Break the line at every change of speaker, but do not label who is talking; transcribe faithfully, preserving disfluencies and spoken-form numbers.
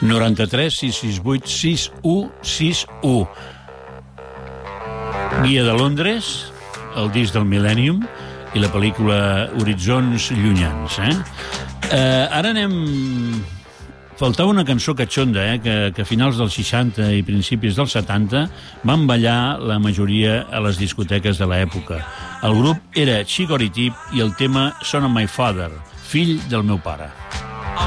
noranta-tres sis sis vuit sis u sis u. Guia de Londres, el disc del Millennium i la pel·lícula Horitzons llunyans. Eh? Eh, ara anem... Faltava una cançó catxonda, eh, que, que a finals dels seixanta i principis dels setanta van ballar la majoria a les discoteques de l'època. El grup era Chicory Tip i el tema Son of My Father, fill del meu pare.